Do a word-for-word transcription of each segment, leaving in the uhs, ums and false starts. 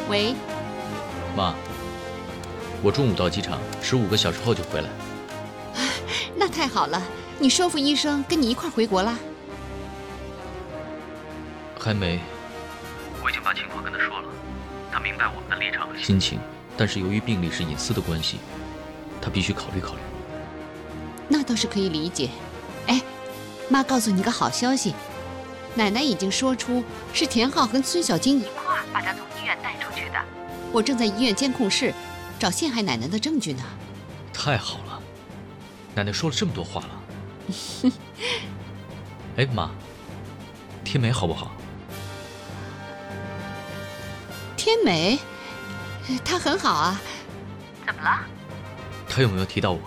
喂， 妈，我中午到机场，十五个小时后就回来。 那太好了，你说服医生跟你一块回国啦？ 还没，我已经把情况跟他说了，他明白我们的立场和心情，但是由于病历是隐私的关系，他必须考虑考虑。 那倒是可以理解。哎，妈告诉你个好消息，奶奶已经说出是田浩跟孙小晶一块儿把他从医院带出去的。我正在医院监控室找陷害奶奶的证据呢。 太好了，奶奶说了这么多话了。哎，妈，天梅好不好？ 天梅，她很好啊。怎么了？ 她有没有提到我？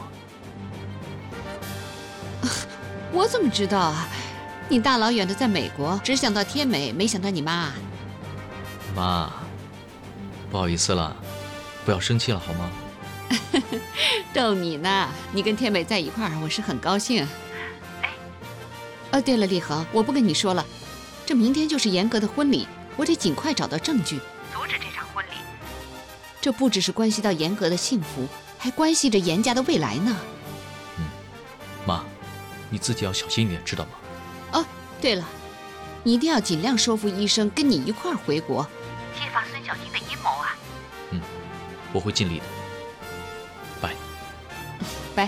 我怎么知道啊？你大老远的在美国，只想到天美，没想到你妈。 妈，不好意思了，不要生气了好吗？ 逗你呢，你跟天美在一块儿，我是很高兴。哎，哦，对了，立恒，我不跟你说了，这明天就是严格的婚礼，我得尽快找到证据，阻止这场婚礼。这不只是关系到严格的幸福，还关系着严家的未来呢。 嗯，妈，你自己要小心一点，知道吗？ 哦，对了，你一定要尽量说服医生跟你一块儿回国，揭发孙小晶的阴谋啊！ 嗯，我会尽力的。拜拜。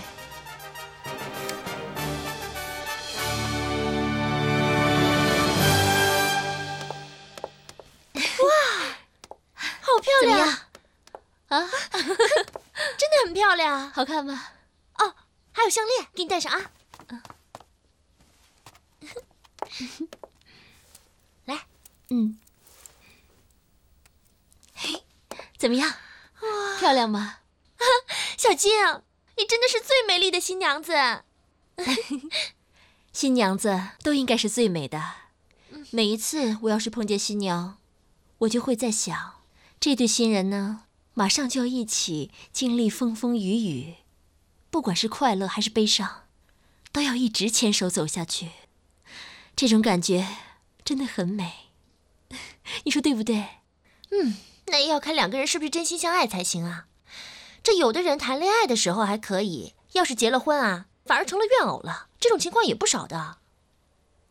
哇，好漂亮！怎么样？啊，真的很漂亮， 好看吗？ 哦，还有项链，给你戴上啊。来， 嗯，嘿，怎么样？哇，漂亮吗？ 小晶，你真的是最美丽的新娘子。 新娘子都应该是最美的。每一次我要是碰见新娘，我就会在想，这对新人呢，马上就要一起经历风风雨雨，不管是快乐还是悲伤，都要一直牵手走下去。这种感觉真的很美，你说对不对？ 嗯，那也要看两个人是不是真心相爱才行啊。这有的人谈恋爱的时候还可以，要是结了婚啊，反而成了怨偶了，这种情况也不少的。